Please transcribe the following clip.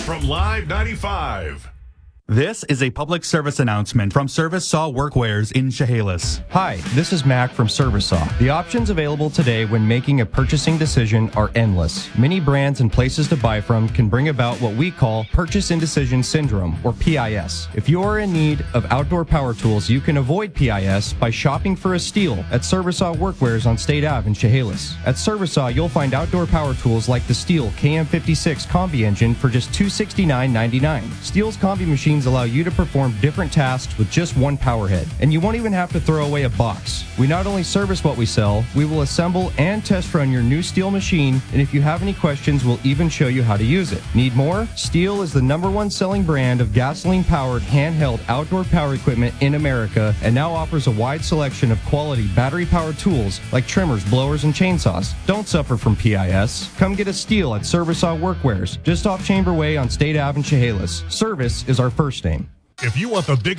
from Live 95. This is a public service announcement from Service Saw Workwears in Chehalis. Hi, this is Mac from Service Saw. The options available today when making a purchasing decision are endless. Many brands and places to buy from can bring about what we call purchase indecision syndrome, or PIS. If you are in need of outdoor power tools, you can avoid PIS by shopping for a Stihl at Service Saw Workwears on State Ave in Chehalis. At Service Saw, you'll find outdoor power tools like the Stihl KM56 Combi engine for just $269.99. Stihl's Combi machines allow you to perform different tasks with just one power head, and you won't even have to throw away a box. We not only service what we sell, we will assemble and test run your new Stihl machine, and if you have any questions, we'll even show you how to use it. Need more? Stihl is the #1 selling brand of gasoline-powered handheld outdoor power equipment in America, and now offers a wide selection of quality battery-powered tools like trimmers, blowers, and chainsaws. Don't suffer from PIS. Come get a Stihl at Service Saw Workwears, just off Chamber Way on State Ave in Chehalis. Service is our first name. If you want the biggest